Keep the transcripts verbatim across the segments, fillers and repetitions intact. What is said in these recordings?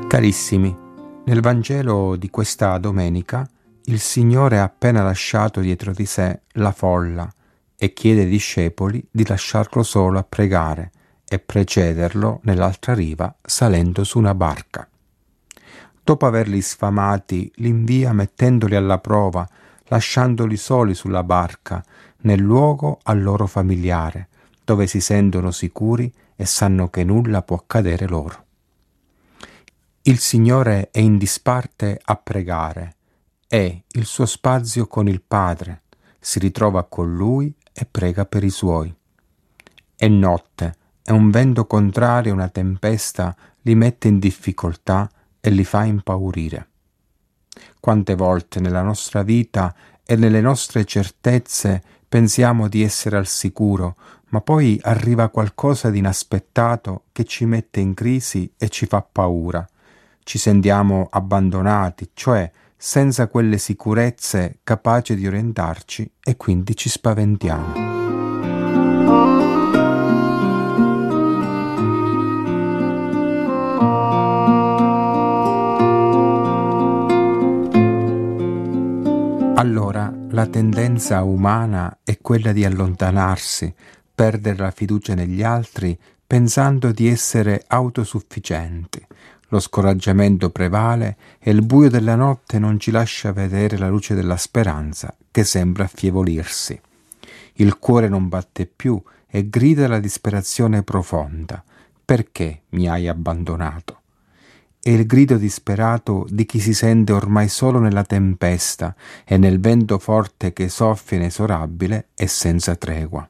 Carissimi, nel Vangelo di questa domenica il Signore ha appena lasciato dietro di sé la folla e chiede ai discepoli di lasciarlo solo a pregare e precederlo nell'altra riva salendo su una barca. Dopo averli sfamati, li invia mettendoli alla prova, lasciandoli soli sulla barca, nel luogo a loro familiare, dove si sentono sicuri e sanno che nulla può accadere loro. Il Signore è in disparte a pregare, è il suo spazio con il Padre, si ritrova con Lui e prega per i Suoi. È notte, e un vento contrario, una tempesta, li mette in difficoltà e li fa impaurire. Quante volte nella nostra vita e nelle nostre certezze pensiamo di essere al sicuro, ma poi arriva qualcosa di inaspettato che ci mette in crisi e ci fa paura. Ci sentiamo abbandonati, cioè senza quelle sicurezze capaci di orientarci e quindi ci spaventiamo. Allora la tendenza umana è quella di allontanarsi, perdere la fiducia negli altri, pensando di essere autosufficienti. Lo scoraggiamento prevale e il buio della notte non ci lascia vedere la luce della speranza che sembra affievolirsi. Il cuore non batte più e grida la disperazione profonda. Perché mi hai abbandonato? È il grido disperato di chi si sente ormai solo nella tempesta e nel vento forte che soffia inesorabile e senza tregua.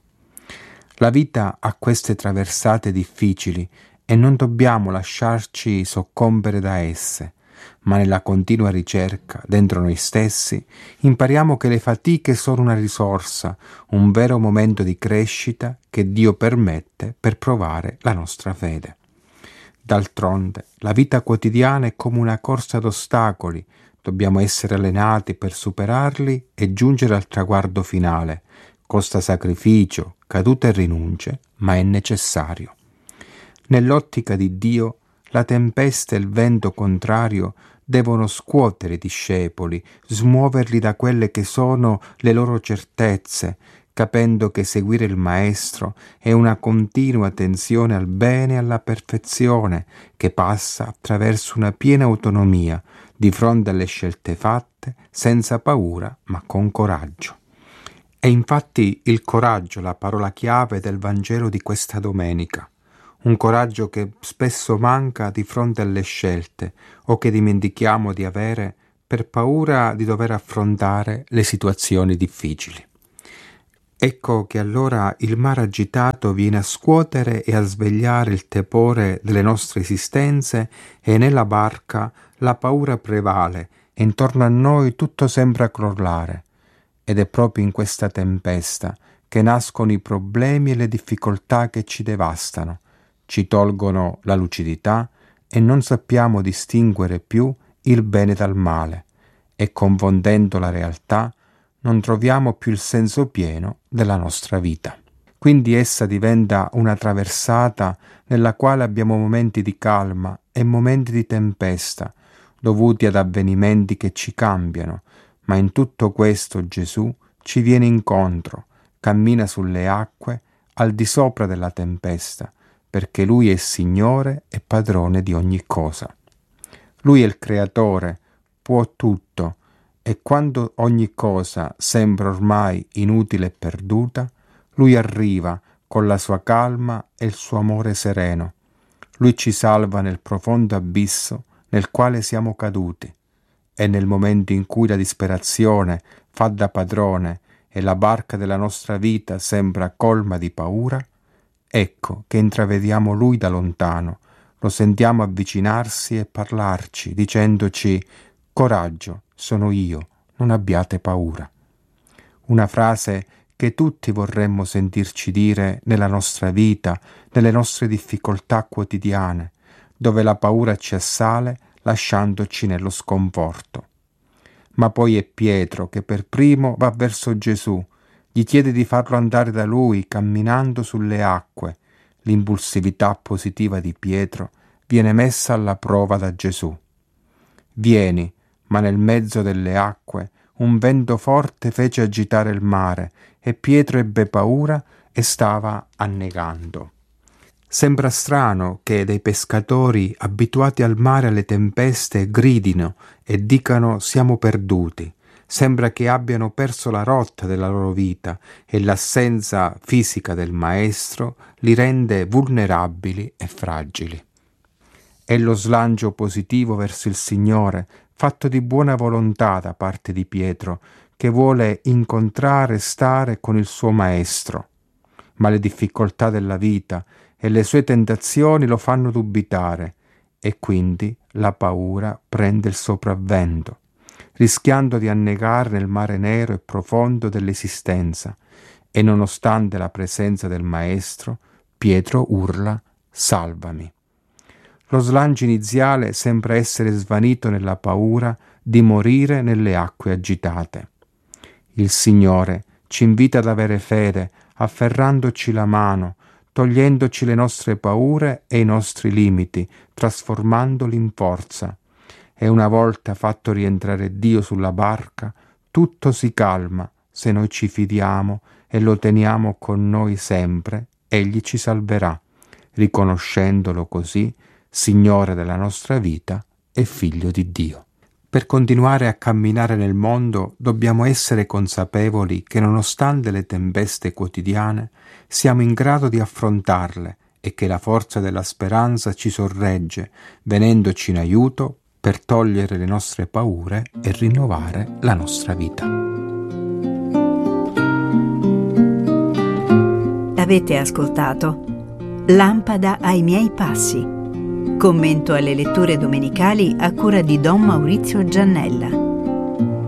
La vita ha queste traversate difficili e non dobbiamo lasciarci soccombere da esse, ma nella continua ricerca dentro noi stessi impariamo che le fatiche sono una risorsa, un vero momento di crescita che Dio permette per provare la nostra fede. D'altronde, la vita quotidiana è come una corsa ad ostacoli, dobbiamo essere allenati per superarli e giungere al traguardo finale. Costa sacrificio, cadute e rinunce, ma è necessario. Nell'ottica di Dio, la tempesta e il vento contrario devono scuotere i discepoli, smuoverli da quelle che sono le loro certezze, capendo che seguire il Maestro è una continua tensione al bene e alla perfezione che passa attraverso una piena autonomia di fronte alle scelte fatte, senza paura ma con coraggio. È infatti il coraggio la parola chiave del Vangelo di questa domenica. Un coraggio che spesso manca di fronte alle scelte o che dimentichiamo di avere per paura di dover affrontare le situazioni difficili. Ecco che allora il mare agitato viene a scuotere e a svegliare il tepore delle nostre esistenze e nella barca la paura prevale e intorno a noi tutto sembra crollare. Ed è proprio in questa tempesta che nascono i problemi e le difficoltà che ci devastano. Ci tolgono la lucidità e non sappiamo distinguere più il bene dal male e confondendo la realtà non troviamo più il senso pieno della nostra vita. Quindi essa diventa una traversata nella quale abbiamo momenti di calma e momenti di tempesta dovuti ad avvenimenti che ci cambiano, ma in tutto questo Gesù ci viene incontro, cammina sulle acque al di sopra della tempesta, perché Lui è Signore e Padrone di ogni cosa. Lui è il Creatore, può tutto, e quando ogni cosa sembra ormai inutile e perduta, Lui arriva con la sua calma e il suo amore sereno. Lui ci salva nel profondo abisso nel quale siamo caduti, e nel momento in cui la disperazione fa da padrone e la barca della nostra vita sembra colma di paura, ecco che intravediamo Lui da lontano, lo sentiamo avvicinarsi e parlarci, dicendoci: «Coraggio, sono io, non abbiate paura». Una frase che tutti vorremmo sentirci dire nella nostra vita, nelle nostre difficoltà quotidiane, dove la paura ci assale lasciandoci nello sconforto. Ma poi è Pietro che per primo va verso Gesù, gli chiede di farlo andare da lui camminando sulle acque. L'impulsività positiva di Pietro viene messa alla prova da Gesù. Vieni, ma nel mezzo delle acque un vento forte fece agitare il mare e Pietro ebbe paura e stava annegando. Sembra strano che dei pescatori abituati al mare e alle tempeste gridino e dicano siamo perduti. Sembra che abbiano perso la rotta della loro vita e l'assenza fisica del maestro li rende vulnerabili e fragili. È lo slancio positivo verso il Signore, fatto di buona volontà da parte di Pietro, che vuole incontrare e stare con il suo maestro. Ma le difficoltà della vita e le sue tentazioni lo fanno dubitare e quindi la paura prende il sopravvento, rischiando di annegare nel mare nero e profondo dell'esistenza, e nonostante la presenza del Maestro, Pietro urla «Salvami». Lo slancio iniziale sembra essere svanito nella paura di morire nelle acque agitate. Il Signore ci invita ad avere fede, afferrandoci la mano, togliendoci le nostre paure e i nostri limiti, trasformandoli in forza. E una volta fatto rientrare Dio sulla barca, tutto si calma se noi ci fidiamo e lo teniamo con noi sempre, Egli ci salverà, riconoscendolo così Signore della nostra vita e Figlio di Dio. Per continuare a camminare nel mondo dobbiamo essere consapevoli che nonostante le tempeste quotidiane siamo in grado di affrontarle e che la forza della speranza ci sorregge, venendoci in aiuto per togliere le nostre paure e rinnovare la nostra vita. Avete ascoltato Lampada ai miei passi. Commento alle letture domenicali a cura di Don Maurizio Giannella.